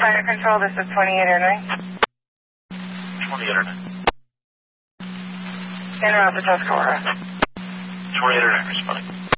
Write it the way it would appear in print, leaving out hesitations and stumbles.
Fire control, this is 2809. 2809. In route to Tuscarora. 2809, responding.